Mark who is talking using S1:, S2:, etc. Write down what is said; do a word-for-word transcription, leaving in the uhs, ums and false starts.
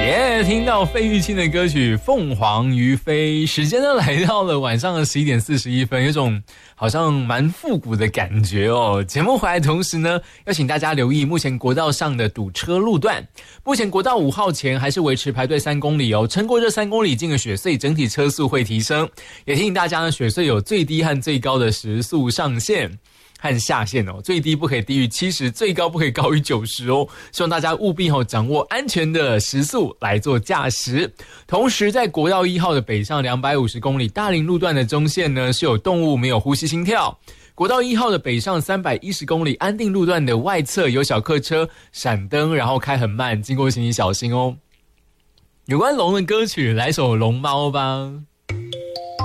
S1: 耶、yeah, 听到费玉清的歌曲《凤凰于飞》，时间呢来到了晚上的十一点四十一分，有种好像蛮复古的感觉哦。节目回来的同时呢，要请大家留意目前国道上的堵车路段。目前国道五号前还是维持排队三公里哦，撑过这三公里进了雪隧，整体车速会提升。也提醒大家呢，雪隧有最低和最高的时速上限和下限哦，最低不可以低于七十，最高不可以高于九十哦。希望大家务必哦掌握安全的时速来做驾驶。同时，在国道一号的北上两百五十公里大林路段的中线呢，是有动物没有呼吸心跳。国道一号的北上三百一十公里安定路段的外侧有小客车闪灯，然后开很慢，经过请你小心哦。有关龙的歌曲，来首龙猫吧。